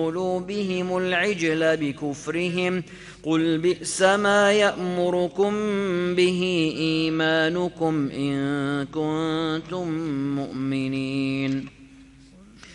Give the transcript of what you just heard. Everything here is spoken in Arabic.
قلوبهم العجل بكفرهم قل بئس ما يأمركم به إيمانكم إن كنتم مؤمنين